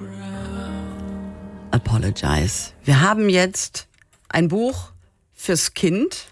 Apologize. Wir haben jetzt ein Buch fürs Kind.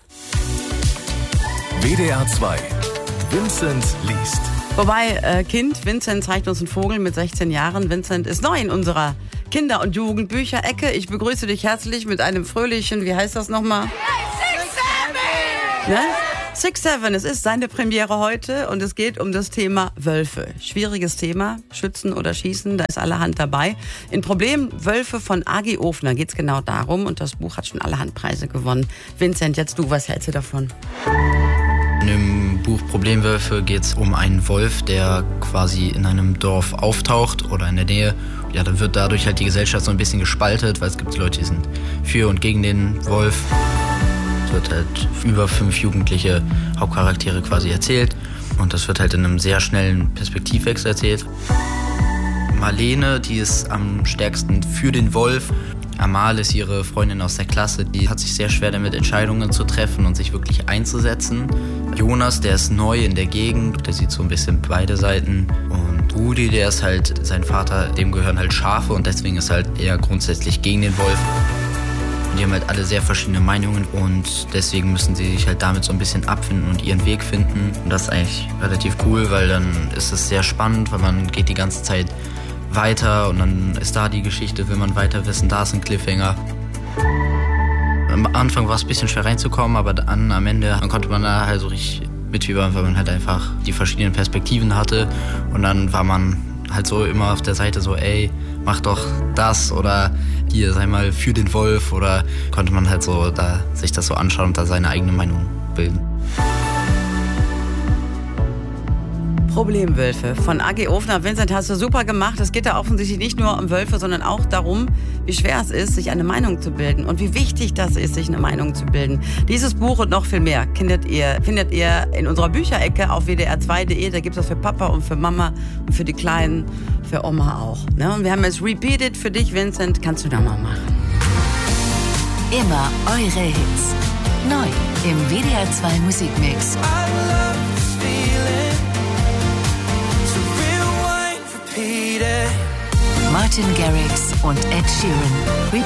WDR 2. Vincent liest. Wobei, Vincent zeigt uns einen Vogel mit 16 Jahren. Vincent ist neu in unserer Kinder- und Jugendbücherecke. Ich begrüße dich herzlich mit einem fröhlichen, wie heißt das nochmal? 6-7! Ne? 6-7, es ist seine Premiere heute und es geht um das Thema Wölfe. Schwieriges Thema, Schützen oder Schießen, da ist allerhand dabei. In Problem Wölfe von A.G. Ofner geht es genau darum und das Buch hat schon allerhand Preise gewonnen. Vincent, jetzt du, was hältst du davon? In dem Buch Problemwölfe geht es um einen Wolf, der quasi in einem Dorf auftaucht oder in der Nähe. Ja, dann wird dadurch halt die Gesellschaft so ein bisschen gespaltet, weil es gibt Leute, die sind für und gegen den Wolf. Es wird halt über 5 jugendliche Hauptcharaktere quasi erzählt und das wird halt in einem sehr schnellen Perspektivwechsel erzählt. Marlene, die ist am stärksten für den Wolf. Amal ist ihre Freundin aus der Klasse, die hat sich sehr schwer damit, Entscheidungen zu treffen und sich wirklich einzusetzen. Jonas, der ist neu in der Gegend, der sieht so ein bisschen beide Seiten. Und Rudi, der ist halt, sein Vater, dem gehören halt Schafe und deswegen ist halt eher grundsätzlich gegen den Wolf. Und die haben halt alle sehr verschiedene Meinungen und deswegen müssen sie sich halt damit so ein bisschen abfinden und ihren Weg finden. Und das ist eigentlich relativ cool, weil dann ist es sehr spannend, weil man geht die ganze Zeit weiter und dann ist da die Geschichte, will man weiter wissen, da ist ein Cliffhanger. Am Anfang war es ein bisschen schwer reinzukommen, aber dann am Ende konnte man da halt so richtig mitfiebern, weil man halt einfach die verschiedenen Perspektiven hatte und dann war man halt so immer auf der Seite so, ey, mach doch das oder hier, sei mal für den Wolf oder konnte man halt so da sich das so anschauen und da seine eigene Meinung bilden. Problemwölfe von A.G. Ofner. Vincent, hast du super gemacht. Es geht da offensichtlich nicht nur um Wölfe, sondern auch darum, wie schwer es ist, sich eine Meinung zu bilden und wie wichtig das ist, sich eine Meinung zu bilden. Dieses Buch und noch viel mehr findet ihr in unserer Bücherecke auf wdr2.de. Da gibt es das für Papa und für Mama und für die Kleinen, für Oma auch. Ne? Und wir haben jetzt Repeated für dich, Vincent. Kannst du da mal machen? Immer eure Hits. Neu im WDR 2 Musikmix. Martin Garrix und Ed Sheeran.